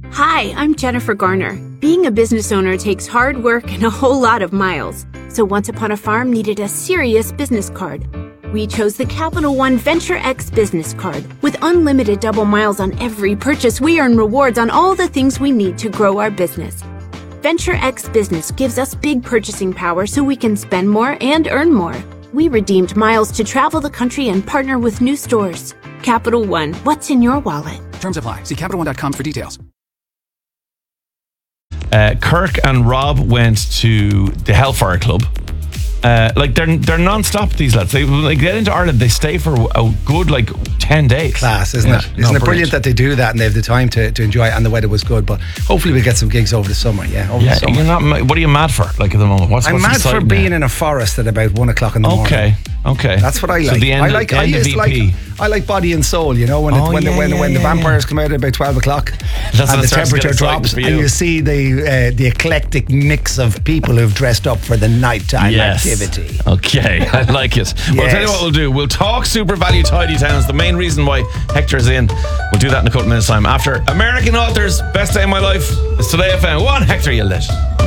Hi, I'm Jennifer Garner. Being a business owner takes hard work and a whole lot of miles. So Once Upon a Farm needed a serious business card. We chose the Capital One Venture X business card. With unlimited double miles on every purchase, we earn rewards on all the things we need to grow our business. Venture X Business gives us big purchasing power so we can spend more and earn more. We redeemed miles to travel the country and partner with new stores. Capital One, what's in your wallet? Terms apply. See CapitalOne.com for details. Kirk and Rob went to the Hellfire Club. They're non-stop, these lads. They get into Ireland, they stay for a good 10 days. Class, isn't it? Isn't it brilliant that they do that and they have the time to enjoy it, and the weather was good, but hopefully we'll get some gigs over the summer. The summer. You're not. What are you mad for? At the moment, I'm mad for being in a forest at about 1 o'clock in the morning. Okay. That's what I like. So the end I like Body and Soul. You know, when the vampires come out at about 12 o'clock and the temperature drops, and you see the eclectic mix of people who've dressed up for the nighttime activity. Okay, I like it. Well, I'll tell you what we'll do. We'll talk Super Value Tidy Towns. The main reason why Hector's in. We'll do that in a couple of minutes' time. After American Authors, Best Day of My Life. It's Today FM. Go on, Hector, you lit.